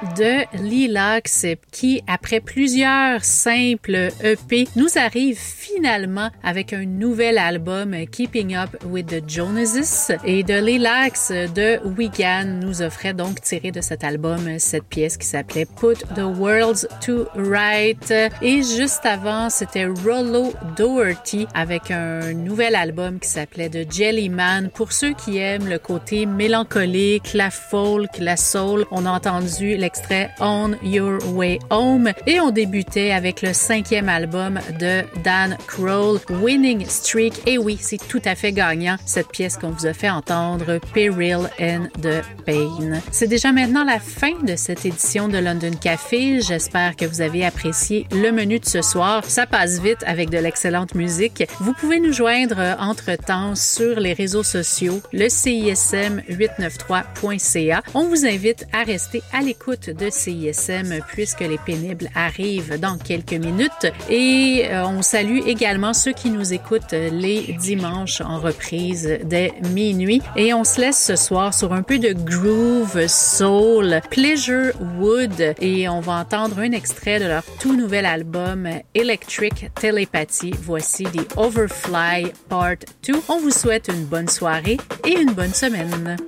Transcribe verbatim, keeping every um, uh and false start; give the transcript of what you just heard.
de Lilacs qui, après plusieurs simples E P, nous arrive finalement avec un nouvel album Keeping Up with the Joneses. Et de Lilacs de Wigan nous offrait donc tiré de cet album cette pièce qui s'appelait Put the World to Right. Et juste avant, c'était Rollo Doherty avec un nouvel album qui s'appelait The Jellyman. Pour ceux qui aiment le côté mélancolique, la folk, la soul, on a entendu l'extrait On Your Way Home et on débutait avec le cinquième album de Dan Kroll, Winning Streak. Et oui, c'est tout à fait gagnant, cette pièce qu'on vous a fait entendre, Peril and the Pain. C'est déjà maintenant la fin de cette édition de London Café. J'espère que vous avez apprécié le menu de ce soir. Ça passe vite avec de l'excellente musique. Vous pouvez nous joindre entre-temps sur les réseaux sociaux, le C I S M huit cent quatre-vingt-treize point C A. On vous invite à rester à l'écoute de C I S M puisque les pénibles arrivent dans quelques minutes. Et euh, on salue également ceux qui nous écoutent les dimanches en reprise dès minuit. Et on se laisse ce soir sur un peu de groove, soul, Pleasure Wood. Et on va entendre un extrait de leur tout nouvel album Electric Telepathy. Voici The Overfly Part deux. On vous souhaite une bonne soirée et une bonne semaine.